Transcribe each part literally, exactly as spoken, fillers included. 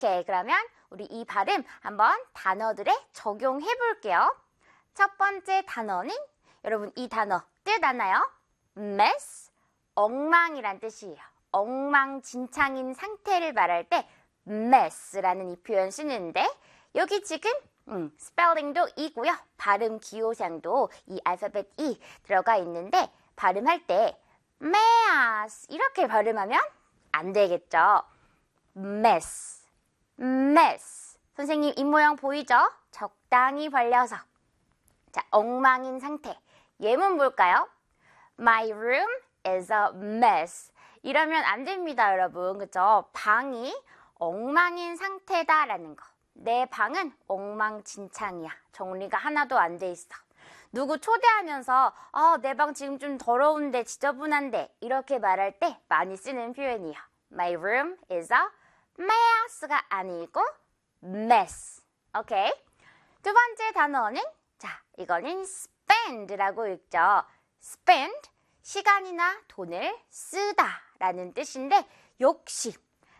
오케이, 그러면 우리 이 발음 한번 단어들에 적용해 볼게요. 첫 번째 단어는 여러분 이 단어 뜻 아나요? mess, 엉망이란 뜻이에요. 엉망진창인 상태를 말할 때 mess라는 이 표현 쓰는데 여기 지금 음, 스펠링도 이고요. 발음 기호상도 이 알파벳 E 들어가 있는데 발음할 때 mess 이렇게 발음하면 안 되겠죠. mess, mess. 선생님 입모양 보이죠? 적당히 벌려서. 자, 엉망인 상태. 예문 볼까요? My room is a mess. 이러면 안 됩니다, 여러분. 그죠? 방이 엉망인 상태다라는 거. 내 방은 엉망진창이야. 정리가 하나도 안 돼 있어. 누구 초대하면서 어, 내 방 지금 좀 더러운데 지저분한데 이렇게 말할 때 많이 쓰는 표현이에요. My room is a mess가 아니고 mess. 오케이? 두 번째 단어는 자, 이거는 spend라고 읽죠. spend, 시간이나 돈을 쓰다 라는 뜻인데 역시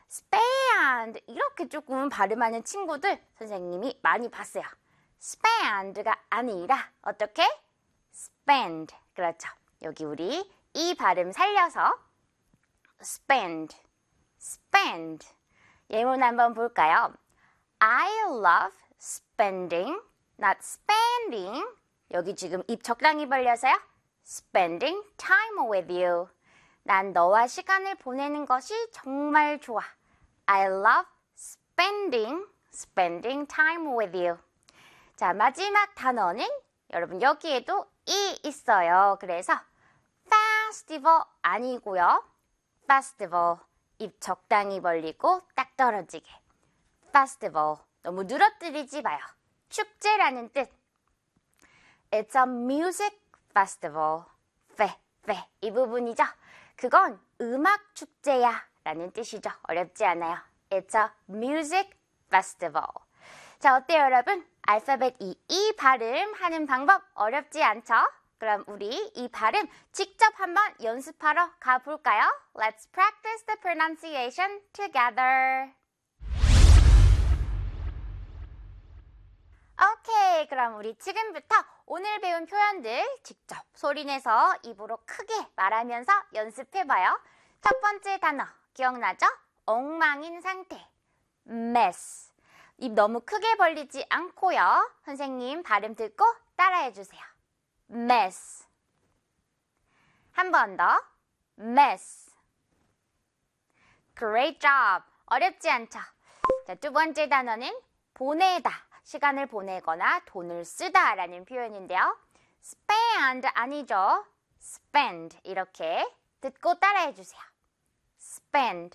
spend 이렇게 조금 발음하는 친구들 선생님이 많이 봤어요. spend가 아니라 어떻게? spend. 그렇죠. 여기 우리 이 발음 살려서 spend, spend. 예문 한번 볼까요? I love spending, not spending. 여기 지금 입 적당히 벌려서요. spending time with you. 난 너와 시간을 보내는 것이 정말 좋아. I love spending, spending time with you. 자, 마지막 단어는 여러분 여기에도 이 있어요. 그래서 festival 아니고요. festival. 입 적당히 벌리고 딱 떨어지게. festival. 너무 늘어뜨리지 마요. 축제라는 뜻. It's a music festival. fe, fe. 이 부분이죠. 그건 음악 축제야 라는 뜻이죠. 어렵지 않아요. It's a music festival. 자, 어때요, 여러분? 알파벳 E, 이 발음 하는 방법 어렵지 않죠? 그럼 우리 이 발음 직접 한번 연습하러 가볼까요? Let's practice the pronunciation together. 오케이, 그럼 우리 지금부터 오늘 배운 표현들 직접 소리내서 입으로 크게 말하면서 연습해봐요. 첫 번째 단어 기억나죠? 엉망인 상태, mess. 입 너무 크게 벌리지 않고요. 선생님 발음 듣고 따라해주세요. mess. 한 번 더. mess. Great job. 어렵지 않죠? 자, 두 번째 단어는 보내다. 시간을 보내거나 돈을 쓰다 라는 표현인데요. spend 아니죠. spend. 이렇게 듣고 따라해주세요. spend.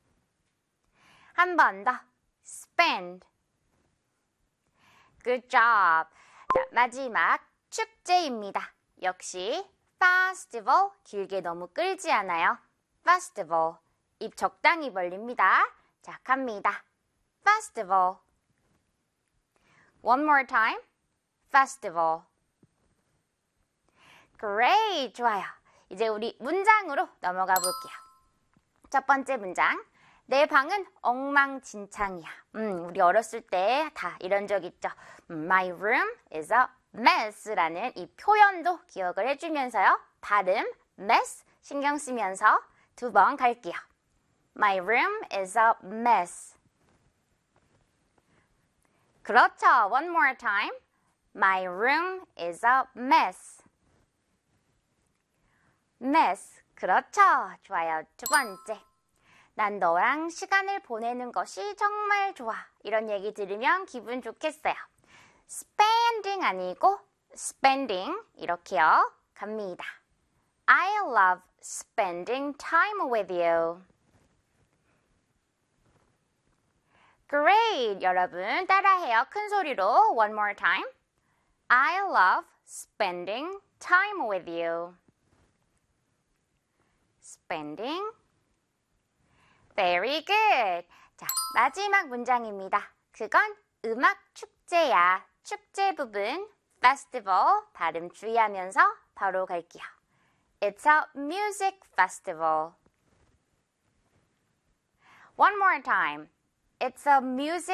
한 번 더. spend. Good job. 자, 마지막 축제입니다. 역시 festival 길게 너무 끌지 않아요. festival 입 적당히 벌립니다. 자, 갑니다. festival. One more time. festival. Great. 좋아요. 이제 우리 문장으로 넘어가 볼게요. 첫 번째 문장. 내 방은 엉망진창이야. 음, 우리 어렸을 때 다 이런 적 있죠. My room is a mess라는 이 표현도 기억을 해주면서요. 발음, mess 신경 쓰면서 두 번 갈게요. My room is a mess. 그렇죠. One more time. My room is a mess. mess. 그렇죠. 좋아요. 두 번째. 난 너랑 시간을 보내는 것이 정말 좋아. 이런 얘기 들으면 기분 좋겠어요. spending 아니고 spending 이렇게요. 갑니다. I love spending time with you. Great! 여러분 따라해요. 큰 소리로 one more time. I love spending time with you. spending. Very good. 자, 마지막 문장입니다. 그건 음악 축제야. 축제 부분 festival 발음 주의하면서 바로 갈게요. It's a music festival. One more time. It's a music